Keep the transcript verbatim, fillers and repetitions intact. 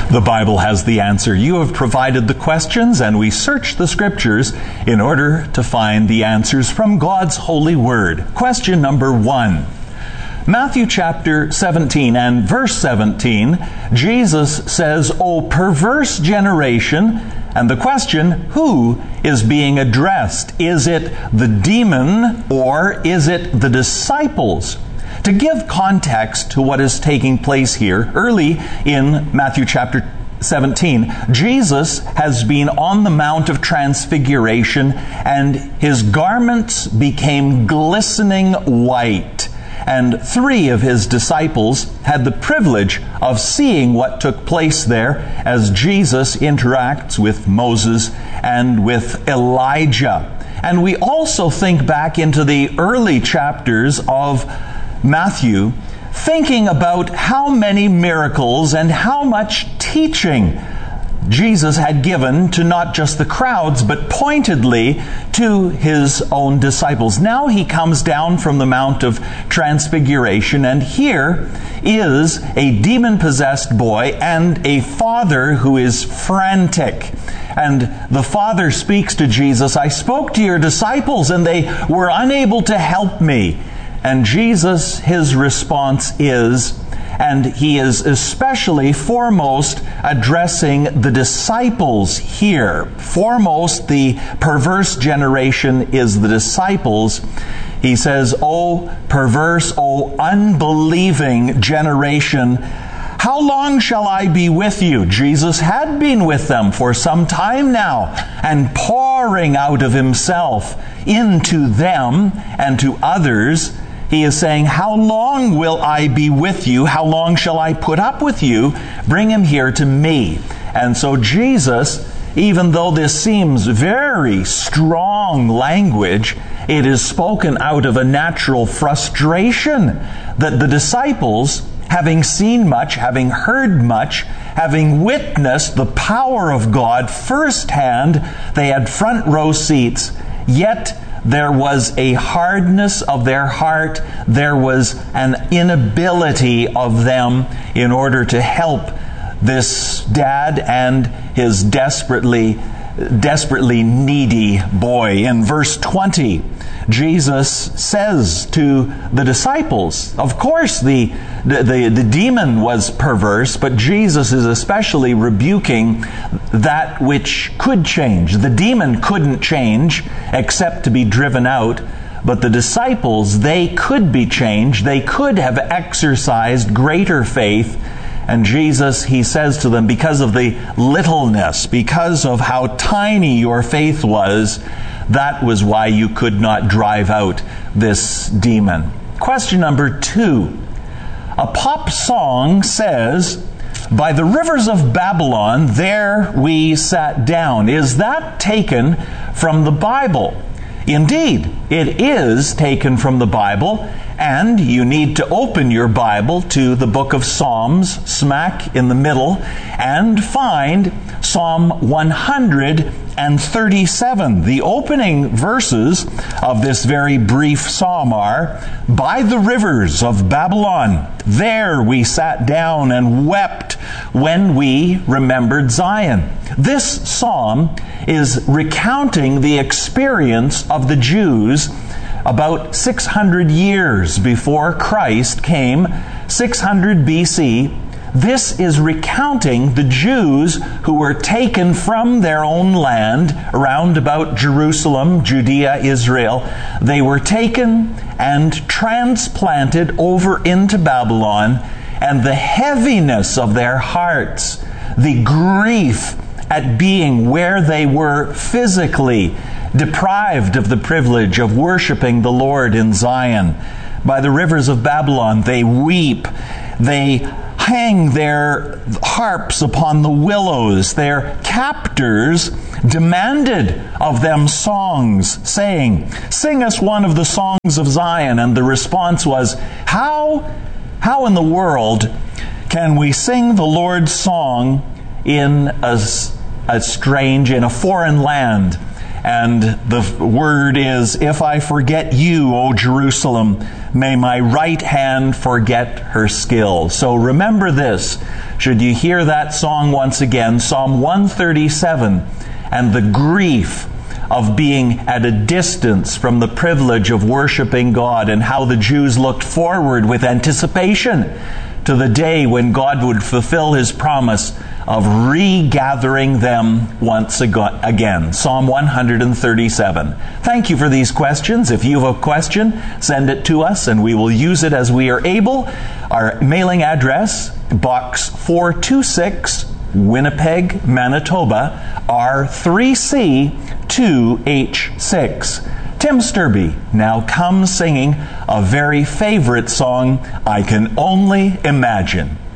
The Bible has the answer. You have provided the questions, and we search the Scriptures in order to find the answers from God's holy Word. Question number one. Matthew chapter seventeen and verse seventeen, Jesus says, "O perverse generation," and the question, who is being addressed? Is it the demon or is it the disciples? To give context to what is taking place here, early in Matthew chapter seventeen, Jesus has been on the Mount of Transfiguration, and his garments became glistening white. And three of his disciples had the privilege of seeing what took place there as Jesus interacts with Moses and with Elijah. And we also think back into the early chapters of Matthew, thinking about how many miracles and how much teaching Jesus had given to not just the crowds, but pointedly to his own disciples. Now he comes down from the Mount of Transfiguration, and here is a demon-possessed boy and a father who is frantic. And the father speaks to Jesus, "I spoke to your disciples, and they were unable to help me." And Jesus, his response is, and he is especially foremost addressing the disciples here. Foremost, the perverse generation is the disciples. He says, "O perverse, O unbelieving generation, how long shall I be with you?" Jesus had been with them for some time now, and pouring out of himself into them and to others. He is saying, "How long will I be with you? How long shall I put up with you? Bring him here to me." And so Jesus, even though this seems very strong language, it is spoken out of a natural frustration that the disciples, having seen much, having heard much, having witnessed the power of God firsthand, they had front row seats, yet there was a hardness of their heart. There was an inability of them in order to help this dad and his desperately, desperately needy boy. In verse twenty, Jesus says to the disciples, of course the, the, the, the demon was perverse, but Jesus is especially rebuking that which could change. The demon couldn't change except to be driven out, but the disciples, they could be changed. They could have exercised greater faith. And Jesus, he says to them, because of the littleness, because of how tiny your faith was, that was why you could not drive out this demon. Question number two. A pop song says, "By the rivers of Babylon, there we sat down." Is that taken from the Bible? Indeed, it is taken from the Bible, and you need to open your Bible to the book of Psalms, smack in the middle, and find Psalm one hundred thirty-seven. The opening verses of this very brief psalm are, "By the rivers of Babylon, there we sat down and wept when we remembered Zion." This psalm is recounting the experience of the Jews about six hundred years before Christ came, six hundred B C. This is recounting the Jews who were taken from their own land around about Jerusalem, Judea, Israel. They were taken and transplanted over into Babylon, and the heaviness of their hearts, the grief at being where they were physically, deprived of the privilege of worshiping the Lord in Zion. By the rivers of Babylon, they weep. They hang their harps upon the willows. Their captors demanded of them songs, saying, "Sing us one of the songs of Zion." And the response was, how, how in the world can we sing the Lord's song in a, a strange, in a foreign land? And the word is, "If I forget you, O Jerusalem, may my right hand forget her skill." So remember this. should you hear that song once again, Psalm one thirty-seven, and the grief of being at a distance from the privilege of worshiping God, and how the Jews looked forward with anticipation to the day when God would fulfill His promise of regathering them once again. Psalm one thirty-seven. Thank you for these questions. If you have a question, send it to us and we will use it as we are able. Our mailing address, Box four two six, Winnipeg, Manitoba, R three C two H six. Tim Sturby now comes singing a very favorite song, I Can Only Imagine.